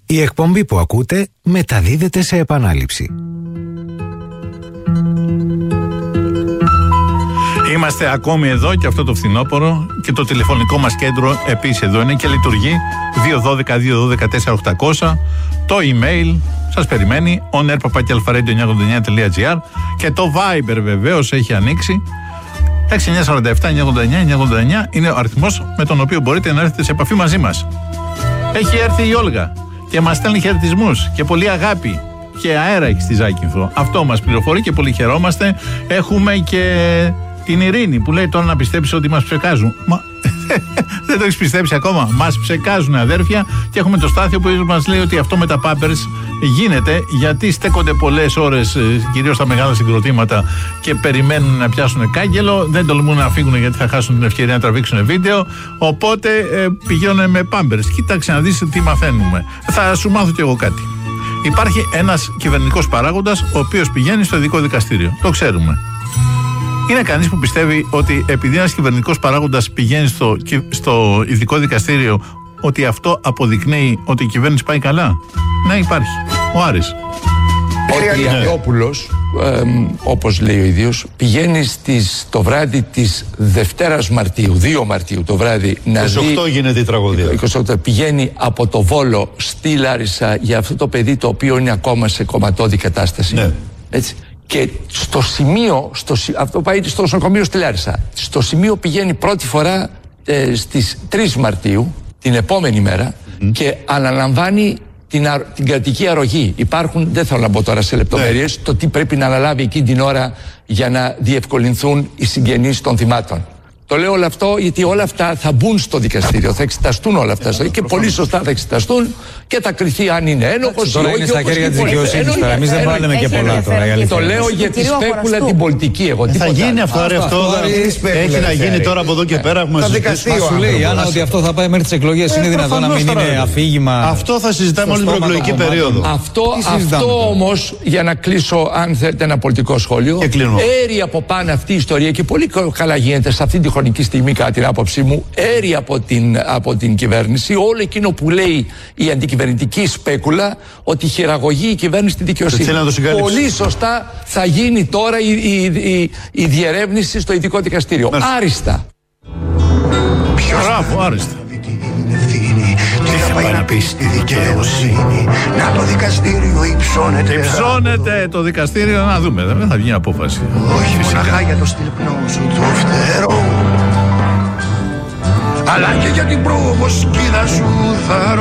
Η εκπομπή που ακούτε μεταδίδεται σε επανάληψη. Είμαστε ακόμη εδώ και αυτό το φθινόπωρο και το τηλεφωνικό μας κέντρο επίσης εδώ είναι και λειτουργεί 212-212-4800. Το email σας περιμένει onair@alpha-radio989.gr και το Viber βεβαίως έχει ανοίξει 6947-989-989 είναι ο αριθμός με τον οποίο μπορείτε να έρθετε σε επαφή μαζί μας. Έχει έρθει η Όλγα και μας στέλνει χαιρετισμούς και πολύ αγάπη και αέρα έχει στη Ζάκυνθο. Αυτό μας πληροφορεί και πολύ χαιρόμαστε. Έχουμε και την Ειρήνη που λέει τώρα να πιστέψει ότι μας ψεκάζουν. Μα δεν το έχεις πιστέψει ακόμα. Μας ψεκάζουν αδέρφια. Και έχουμε το Στάθιο που μας λέει ότι αυτό με τα Pampers γίνεται γιατί στέκονται πολλές ώρες, κυρίως στα μεγάλα συγκροτήματα, και περιμένουν να πιάσουν κάγκελο. Δεν τολμούν να φύγουν γιατί θα χάσουν την ευκαιρία να τραβήξουν βίντεο. Οπότε πηγαίνουν με Pampers. Κοίταξε να δεις τι μαθαίνουμε. Θα σου μάθω κι εγώ κάτι. Υπάρχει ένας κυβερνητικός παράγοντας ο οποίος πηγαίνει στο ειδικό δικαστήριο. Το ξέρουμε. Είναι κανείς που πιστεύει ότι επειδή ένας κυβερνητικός παράγοντας πηγαίνει στο ειδικό δικαστήριο ότι αυτό αποδεικνύει ότι η κυβέρνηση πάει καλά? Ναι, υπάρχει. Ο Άρης. Ο Κυριακόπουλος, όπως λέει ο ίδιος, πηγαίνει το βράδυ της Δευτέρας Μαρτίου, 2 Μαρτίου το βράδυ, να 28 δει, γίνεται η τραγωδία. 28, πηγαίνει από το Βόλο στη Λάρισα για αυτό το παιδί το οποίο είναι ακόμα σε κομματώδη κατάσταση. Ναι. Έτσι. Και στο σημείο, αυτό πάει στο νοσοκομείο στη Λάρισα. Στο σημείο πηγαίνει πρώτη φορά στις 3 Μαρτίου, την επόμενη μέρα, και αναλαμβάνει την κρατική αρρωγή. Υπάρχουν, δεν θέλω να μπω τώρα σε λεπτομέρειες, το τι πρέπει να αναλάβει εκείνη την ώρα για να διευκολυνθούν οι συγγενείς των θυμάτων. Το λέω όλο αυτό γιατί όλα αυτά θα μπουν στο δικαστήριο, θα εξεταστούν όλα αυτά και πολύ σωστά θα εξεταστούν και θα κριθεί αν είναι ένοχος. Τώρα είναι στα χέρια της δικαιοσύνης. Εμείς δεν βάλουμε και πολλά τώρα. Το λέω για τη σπέκουλα την πολιτική εγώ. Θα γίνει αυτό, έχει να γίνει τώρα από εδώ και πέρα. Μα σου λέει η Άννα ότι αυτό θα πάει μέχρι τις εκλογές. Είναι δυνατόν να μην είναι αφήγημα? Αυτό θα συζητάμε όλη την προεκλογική περίοδο. Αυτό όμως, για να κλείσω, αν θέλετε, ένα πολιτικό σχόλιο, έρει από πάνω αυτή η ιστορία και πολύ καλά γίνεται σε αυτή τη χρονική στιγμή, κατά την άποψή μου, έρει από την κυβέρνηση όλο εκείνο που λέει η αντικυβερνητική σπέκουλα ότι χειραγωγεί η κυβέρνηση στη δικαιοσύνη. Πολύ σωστά θα γίνει τώρα η διερεύνηση στο ειδικό δικαστήριο. Άριστα. Μπράβο, άριστα. Τι θα πάει να πει στη δικαιοσύνη? Να το δικαστήριο υψώνεται. Υψώνεται το δικαστήριο, να δούμε. Δεν θα βγει απόφαση. Όχι μοναχά για το στυλπνό σου το φτερό, αλλά και για την προβοσκίδα σου θα